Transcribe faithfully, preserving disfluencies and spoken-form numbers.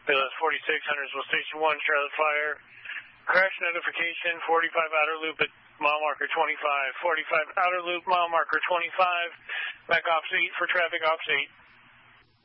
B L S forty-six hundred was Station one, Charlotte Fire. Crash notification, forty-five outer loop at mile marker twenty-five. forty-five outer loop, mile marker twenty-five. Back ops eight for traffic ops eight.